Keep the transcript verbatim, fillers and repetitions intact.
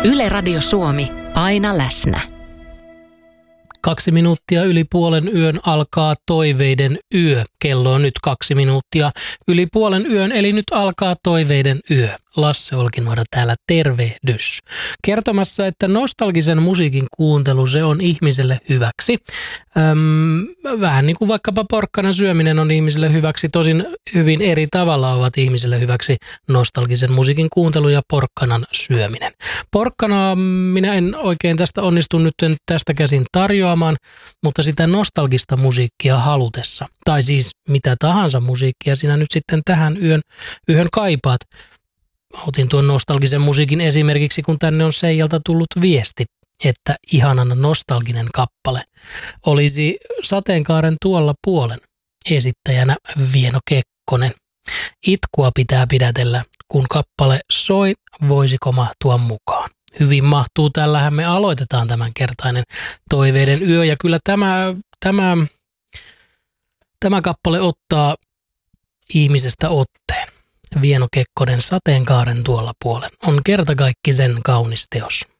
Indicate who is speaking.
Speaker 1: Yle Radio Suomi, aina läsnä.
Speaker 2: Kaksi minuuttia yli puolen yön alkaa toiveiden yö. Kello on nyt kaksi minuuttia yli puolen yön, eli nyt alkaa toiveiden yö. Lasse Olkinuora täällä, tervehdys. Kertomassa, että nostalgisen musiikin kuuntelu, se on ihmiselle hyväksi. Öm, vähän niin kuin vaikkapa porkkanan syöminen on ihmiselle hyväksi. Tosin hyvin eri tavalla ovat ihmiselle hyväksi nostalgisen musiikin kuuntelu ja porkkanan syöminen. Porkkanaa minä en oikein tästä onnistu nyt tästä käsin tarjoamaan, mutta sitä nostalgista musiikkia halutessa, tai siis mitä tahansa musiikkia sinä nyt sitten tähän yön, yhön kaipaat. Otin tuon nostalgisen musiikin esimerkiksi, kun tänne on Seijalta tullut viesti, että ihanan nostalginen kappale olisi Sateenkaaren tuolla puolen, esittäjänä Vieno Kekkonen. Itkua pitää pidätellä, kun kappale soi, voisiko mahtua mukaan. Hyvin mahtuu, tällähän me aloitetaan tämänkertainen toiveiden yö, ja kyllä tämä, tämä, tämä kappale ottaa ihmisestä otteen. Vieno Kekkonen Sateenkaaren tuolla puolen on kertakaikkisen kaunis teos.